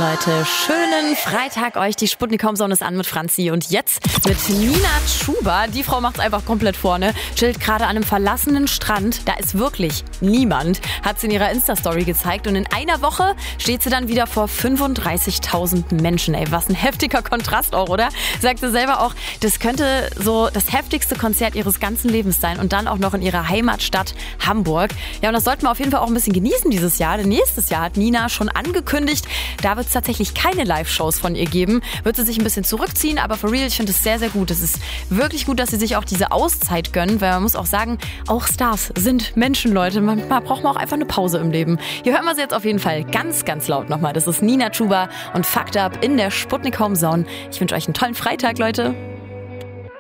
Leute, schönen Freitag euch. Die Sputnik Home Zone ist an mit Franzi und jetzt mit Nina Chuba. Die Frau macht's einfach komplett vorne. Chillt gerade an einem verlassenen Strand. Da ist wirklich niemand. Hat sie in ihrer Insta-Story gezeigt und in einer Woche steht sie dann wieder vor 35.000 Menschen. Ey, was ein heftiger Kontrast auch, oder? Sagt sie selber auch, das könnte so das heftigste Konzert ihres ganzen Lebens sein und dann auch noch in ihrer Heimatstadt Hamburg. Ja, und das sollten wir auf jeden Fall auch ein bisschen genießen dieses Jahr, denn nächstes Jahr hat Nina schon angekündigt, da wird es tatsächlich keine Live-Shows von ihr geben, wird sie sich ein bisschen zurückziehen, aber for real, ich finde es sehr, sehr gut. Es ist wirklich gut, dass sie sich auch diese Auszeit gönnen, weil man muss auch sagen, auch Stars sind Menschen, Leute. Manchmal braucht man auch einfach eine Pause im Leben. Hier hören wir sie jetzt auf jeden Fall ganz, ganz laut nochmal. Das ist Nina Chuba und Fucked Up in der Sputnik Home Zone. Ich wünsche euch einen tollen Freitag, Leute.